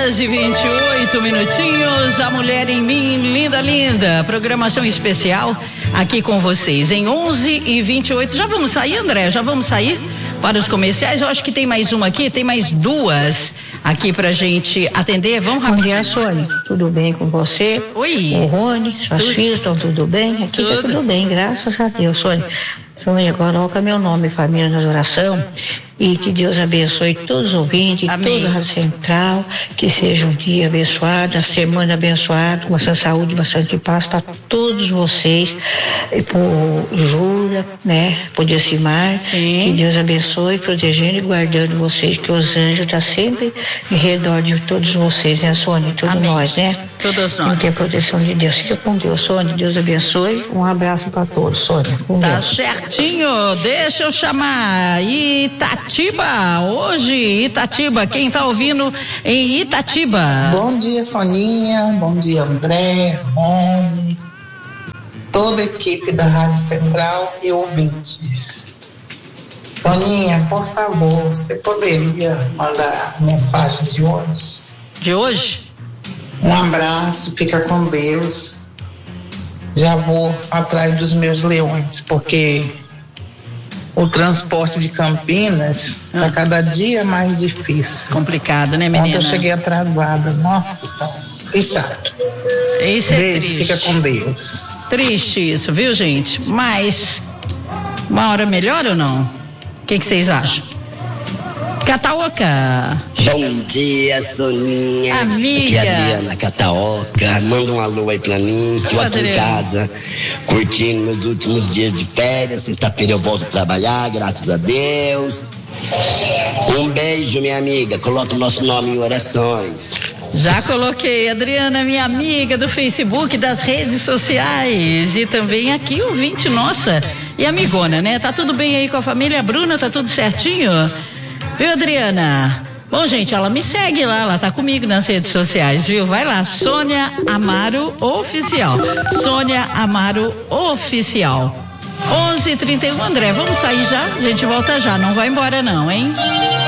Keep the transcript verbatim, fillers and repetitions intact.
horas e vinte e oito minutinhos. A Mulher em Mim, linda, linda. Programação especial aqui com vocês em onze e vinte e oito. Já vamos sair, André? Já vamos sair para os comerciais? Eu acho que tem mais uma aqui, tem mais duas aqui pra gente atender. Vamos rapidinho. Bom dia, Sônia. Tudo bem com você? Oi. O Rony, suas tudo. filhas estão tudo bem? Aqui tudo. Tá tudo bem, graças a Deus, Sônia. Sônia, coloca meu nome, família na oração, e que Deus abençoe todos os ouvintes, Amém. toda a Rádio Central, que seja um dia abençoado, a semana abençoada, com bastante saúde, bastante paz para todos vocês, e por Júlia, né, por Decimar, Sim. que Deus abençoe, protegendo e guardando vocês, que os anjos estão sempre em redor de todos vocês, né, Sônia, todos Amém. nós, né? Todos nós. Tem que ter a proteção de Deus. Fica com Deus, Sônia, Deus abençoe, um abraço para todos, Sônia, com Tá Deus. certinho, deixa eu chamar Itatiba, hoje Itatiba, quem tá ouvindo em Itatiba? Bom dia, Soninha, bom dia, André, Rony, toda a equipe da Rádio Central e ouvintes. Soninha, por favor, você poderia mandar a mensagem de hoje? De hoje? Um abraço, fica com Deus. Já vou atrás dos meus leões, porque o transporte de Campinas está ah. cada dia mais difícil. Complicado, né, menina? Ontem eu cheguei atrasada. Nossa Senhora, que chato. Isso é Beijo, triste. fica com Deus. Triste isso, viu, gente? Mas uma hora melhor ou não? O que que vocês acham? Cataoca. Bom dia, Soninha. Amiga. Aqui é a Adriana Cataoca. Manda um alô aí pra mim. Tô Ô, aqui Adriana. em casa, curtindo meus últimos dias de férias. Sexta-feira eu volto a trabalhar, graças a Deus. Um beijo, minha amiga. Coloca o nosso nome em orações. Já coloquei, Adriana, minha amiga do Facebook, das redes sociais e também aqui ouvinte nossa e amigona, né? Tá tudo bem aí com a família Bruna? Tá tudo certinho? Viu, Adriana? Bom, gente, ela me segue lá, ela tá comigo nas redes sociais, viu? Vai lá, Sônia Amaro Oficial. Sônia Amaro Oficial. onze e trinta e um, André, vamos sair já? A gente volta já, não vai embora não, hein?